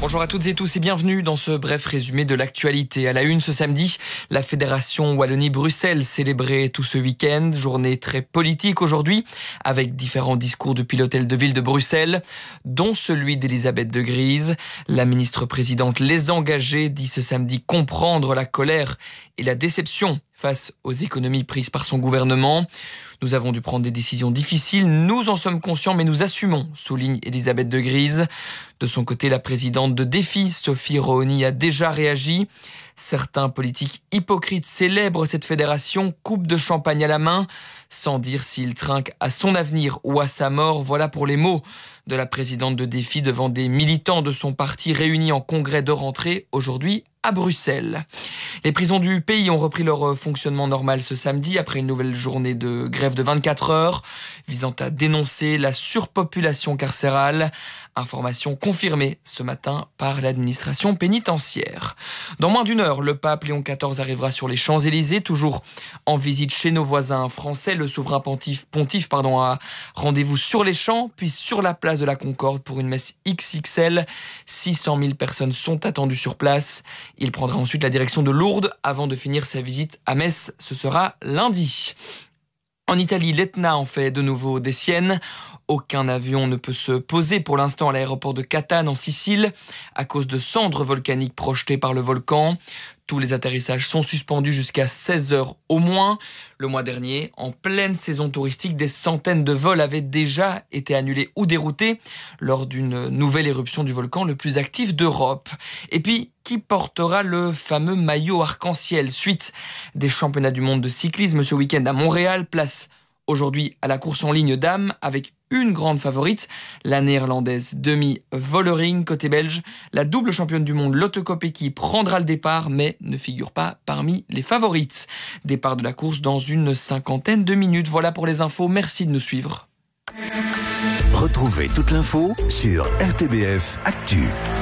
Bonjour à toutes et tous et bienvenue dans ce bref résumé de l'actualité. À la une ce samedi, la Fédération Wallonie-Bruxelles célébrait tout ce week-end. Journée très politique aujourd'hui, avec différents discours depuis l'hôtel de ville de Bruxelles, dont celui d'Elisabeth De Gries. La ministre-présidente Les Engagés dit ce samedi comprendre la colère et la déception face aux économies prises par son gouvernement. Nous avons dû prendre des décisions difficiles, nous en sommes conscients, mais nous assumons, souligne Elisabeth De Gries. De son côté, la présidente de Défi, Sophie Rohoni, a déjà réagi. Certains politiques hypocrites célèbrent cette fédération, coupe de champagne à la main, sans dire s'ils trinquent à son avenir ou à sa mort. Voilà pour les mots de la présidente de Défi devant des militants de son parti réunis en congrès de rentrée aujourd'hui à Bruxelles. Les prisons du pays ont repris leur fonctionnement normal ce samedi après une nouvelle journée de grève de 24 heures visant à dénoncer la surpopulation carcérale. Information confirmée ce matin par l'administration pénitentiaire. Dans moins d'une heure, le pape Léon XIV arrivera sur les Champs-Élysées, toujours en visite chez nos voisins français. Le souverain pontife a rendez-vous sur les champs, puis sur la place de la Concorde pour une messe XXL. 600 000 personnes sont attendues sur place. Il prendra ensuite la direction de Lourdes avant de finir sa visite à Metz. Ce sera lundi. En Italie, l'Etna en fait de nouveau des siennes. Aucun avion ne peut se poser pour l'instant à l'aéroport de Catane en Sicile à cause de cendres volcaniques projetées par le volcan. Tous les atterrissages sont suspendus jusqu'à 16 heures au moins. Le mois dernier, en pleine saison touristique, des centaines de vols avaient déjà été annulés ou déroutés lors d'une nouvelle éruption du volcan le plus actif d'Europe. Et puis, qui portera le fameux maillot arc-en-ciel suite des championnats du monde de cyclisme ce week-end à Montréal? Place aujourd'hui à la course en ligne dames avec une grande favorite, la néerlandaise Demi Vollering. Côté belge, la double championne du monde Lotte Kopecky prendra le départ mais ne figure pas parmi les favorites. Départ de la course dans une cinquantaine de minutes. Voilà pour les infos, merci de nous suivre. Retrouvez toute l'info sur RTBF Actu.